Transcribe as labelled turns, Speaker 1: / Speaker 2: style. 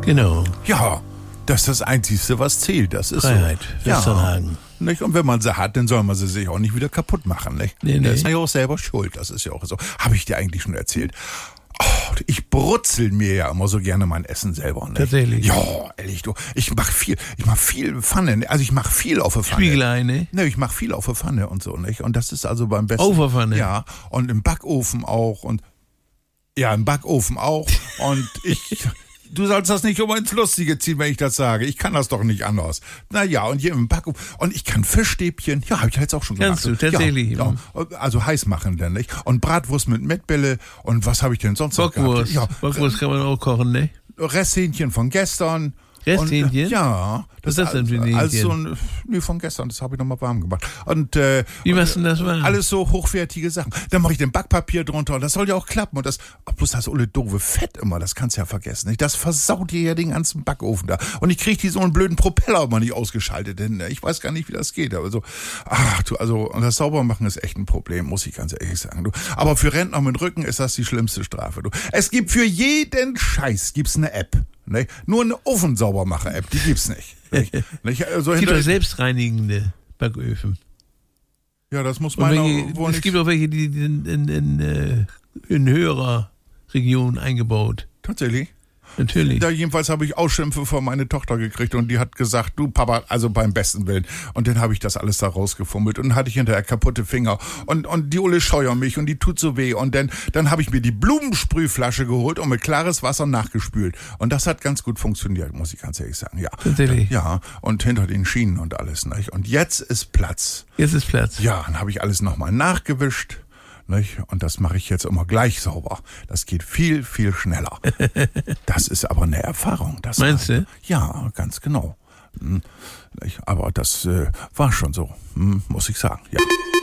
Speaker 1: Genau.
Speaker 2: Ja, das ist das Einzige, was zählt. Das ist
Speaker 1: Freiheit,
Speaker 2: so.
Speaker 1: Westernhagen.
Speaker 2: Nicht? Und wenn man sie hat, dann soll man sie sich auch nicht wieder kaputt machen. Nicht?
Speaker 1: Nee.
Speaker 2: Der ist ja auch selber schuld. Das ist ja auch so. Habe ich dir eigentlich schon erzählt? Oh, ich brutzel mir ja immer so gerne mein Essen selber. Nicht?
Speaker 1: Tatsächlich?
Speaker 2: Ja, ehrlich, du. Ich mach viel Pfanne. Also ich mache viel auf der Pfanne.
Speaker 1: Spiegelei, ne?
Speaker 2: Ne, ich mache viel auf der Pfanne und so, nicht? Und das ist also beim besten.
Speaker 1: Auf der Pfanne?
Speaker 2: Ja, und im Backofen auch und ja, im Backofen auch. Und du sollst das nicht immer ins Lustige ziehen, wenn ich das sage. Ich kann das doch nicht anders. Naja, und hier im Backofen. Und ich kann Fischstäbchen. Ja, habe ich jetzt auch schon gemacht.
Speaker 1: Kannst du, tatsächlich.
Speaker 2: Ja, also heiß machen denn, nicht? Und Bratwurst mit Mettbälle. Und was habe ich denn sonst noch
Speaker 1: Bockwurst.
Speaker 2: gehabt? Ja,
Speaker 1: Bockwurst kann man auch kochen, ne?
Speaker 2: Resthähnchen von gestern.
Speaker 1: Resthähnchen?
Speaker 2: Und, ja.
Speaker 1: Was ist das denn für ein Hähnchen?
Speaker 2: Von gestern, das habe ich nochmal warm gemacht. Und,
Speaker 1: Wie machst du denn das warm?
Speaker 2: Alles so hochwertige Sachen. Dann mache ich den Backpapier drunter und das soll ja auch klappen. Und bloß das olle doofe Fett immer, das kannst du ja vergessen. Nicht? Das versaut dir ja den ganzen Backofen da. Und ich kriege diesen blöden Propeller immer nicht ausgeschaltet hin. Ich weiß gar nicht, wie das geht. Aber so, und das Saubermachen ist echt ein Problem, muss ich ganz ehrlich sagen. Du. Aber für Rentner mit Rücken ist das die schlimmste Strafe. Du. Es gibt für jeden Scheiß gibt's eine App. Ne? Nur eine Ofensaubermacher-App, die gibt's nicht. Nicht? Also
Speaker 1: es gibt auch selbstreinigende Backöfen.
Speaker 2: Ja, das muss man
Speaker 1: auch. Es gibt auch welche, die sind in höherer Region eingebaut.
Speaker 2: Tatsächlich?
Speaker 1: Natürlich.
Speaker 2: Da jedenfalls habe ich Ausschimpfe von meiner Tochter gekriegt und die hat gesagt, du Papa, also beim besten Willen. Und dann habe ich das alles da rausgefummelt und dann hatte ich hinterher kaputte Finger und die Olle scheuert mich und die tut so weh und dann habe ich mir die Blumensprühflasche geholt und mit klares Wasser nachgespült und das hat ganz gut funktioniert, muss ich ganz ehrlich sagen. Ja.
Speaker 1: Tatsächlich.
Speaker 2: Ja, und hinter den Schienen und alles. Nicht? Und jetzt ist Platz.
Speaker 1: Jetzt ist Platz.
Speaker 2: Ja, dann habe ich alles nochmal nachgewischt. Nicht? Und das mache ich jetzt immer gleich sauber. Das geht viel, viel schneller. Das ist aber eine Erfahrung.
Speaker 1: Meinst du?
Speaker 2: Ja, ganz genau. Aber das war schon so, muss ich sagen. Ja.